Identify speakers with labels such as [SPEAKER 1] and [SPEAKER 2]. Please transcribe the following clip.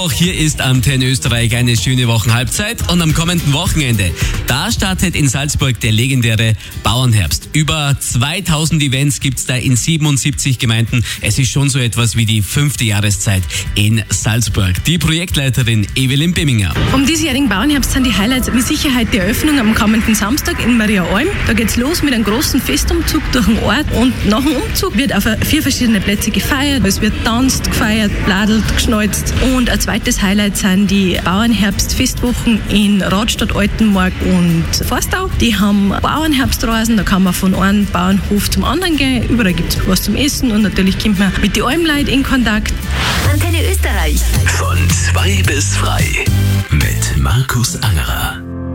[SPEAKER 1] Auch hier ist Antenne Österreich eine schöne Wochenhalbzeit und am kommenden Wochenende, da startet in Salzburg der legendäre Bauernherbst. Über 2000 Events gibt's da in 77 Gemeinden. Es ist schon so etwas wie die 5. Jahreszeit in Salzburg. Die Projektleiterin Evelyn Bimminger.
[SPEAKER 2] Vom diesjährigen Bauernherbst sind die Highlights mit Sicherheit die Eröffnung am kommenden Samstag in Mariaalm. Da geht's los mit einem großen Festumzug durch den Ort und nach dem Umzug wird auf 4 verschiedene Plätze gefeiert. Es wird tanzt, gefeiert, bladelt, geschneuzt und ein zweites Highlight sind die Bauernherbst-Festwochen in Radstadt, Altenmark und Forstau. Die haben Bauernherbstreisen, da kann man von einem Bauernhof zum anderen gehen. Überall gibt es was zum Essen und natürlich kommt man mit den Almleuten in Kontakt.
[SPEAKER 3] Antenne Österreich.
[SPEAKER 4] Von 2 bis frei mit Markus Angerer.